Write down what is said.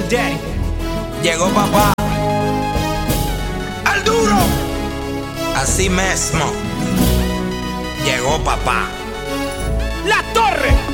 Daddy. Llegó papá, al duro. Así mismo, llegó papá. La Torre.